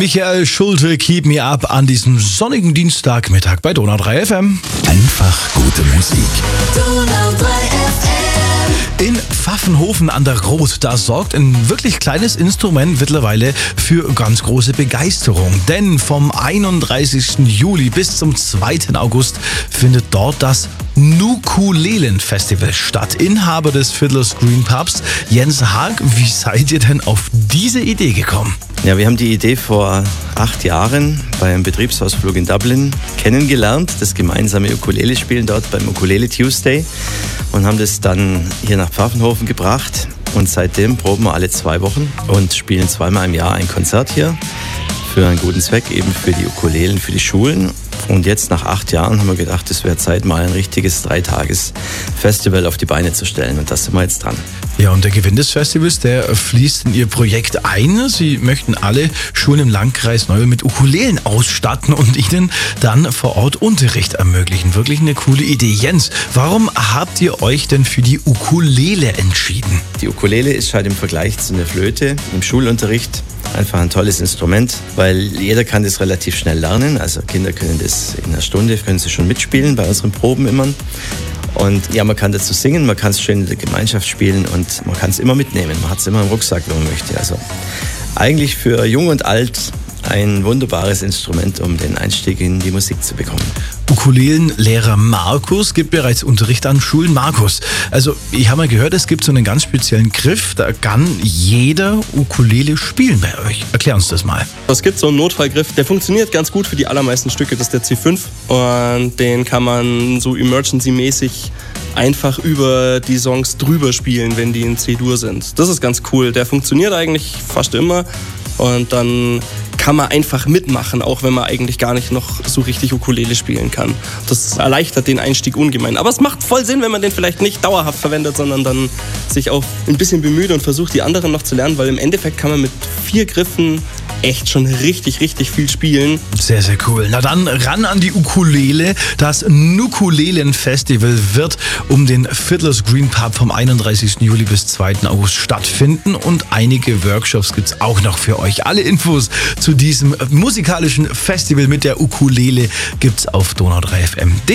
Michael Schulte, Keep Me Up an diesem sonnigen Dienstagmittag bei Donau 3 FM. Einfach gute Musik. Donau 3 FM. In Pfaffenhofen an der Groß, da sorgt ein wirklich kleines Instrument mittlerweile für ganz große Begeisterung. Denn vom 31. Juli bis zum 2. August findet dort das Nukulelen-Festival statt. Inhaber des Fiddler's Green Pubs, Jens Haag, wie seid ihr denn auf diese Idee gekommen? Ja, wir haben die Idee vor 8 Jahren beim Betriebsausflug in Dublin kennengelernt, das gemeinsame Ukulele-Spielen dort beim Ukulele Tuesday, und haben das dann hier nach Pfaffenhofen gebracht. Und seitdem proben wir alle 2 Wochen und spielen 2-mal im Jahr ein Konzert hier für einen guten Zweck, eben für die Ukulelen, für die Schulen. Und jetzt nach 8 Jahren haben wir gedacht, es wäre Zeit, mal ein richtiges 3-Tages-Festival auf die Beine zu stellen. Und da sind wir jetzt dran. Ja, und der Gewinn des Festivals, der fließt in Ihr Projekt ein. Sie möchten alle Schulen im Landkreis Neuburg mit Ukulelen ausstatten und ihnen dann vor Ort Unterricht ermöglichen. Wirklich eine coole Idee. Jens, warum habt ihr euch denn für die Ukulele entschieden? Die Ukulele ist halt im Vergleich zu einer Flöte im Schulunterricht einfach ein tolles Instrument, weil jeder kann das relativ schnell lernen. Also Kinder können das in einer Stunde, können sie schon mitspielen bei unseren Proben immer. Und ja, man kann dazu singen, man kann es schön in der Gemeinschaft spielen und man kann es immer mitnehmen. Man hat es immer im Rucksack, wenn man möchte. Also eigentlich für Jung und Alt ein wunderbares Instrument, um den Einstieg in die Musik zu bekommen. Ukulelenlehrer Markus gibt bereits Unterricht an Schulen. Markus, also ich habe mal gehört, es gibt so einen ganz speziellen Griff, da kann jeder Ukulele spielen bei euch. Erklär uns das mal. Es gibt so einen Notfallgriff, der funktioniert ganz gut für die allermeisten Stücke, das ist der C5. Und den kann man so emergency-mäßig einfach über die Songs drüber spielen, wenn die in C-Dur sind. Das ist ganz cool, der funktioniert eigentlich fast immer und dann kann man einfach mitmachen, auch wenn man eigentlich gar nicht noch so richtig Ukulele spielen kann. Das erleichtert den Einstieg ungemein. Aber es macht voll Sinn, wenn man den vielleicht nicht dauerhaft verwendet, sondern dann sich auch ein bisschen bemüht und versucht, die anderen noch zu lernen, weil im Endeffekt kann man mit 4 Griffen echt schon richtig, richtig viel spielen. Sehr, sehr cool. Na dann ran an die Ukulele. Das Nukulelen-Festival wird um den Fiddler's Green Pub vom 31. Juli bis 2. August stattfinden und einige Workshops gibt es auch noch für euch. Alle Infos zu diesem musikalischen Festival mit der Ukulele gibt's auf donau3fm.de.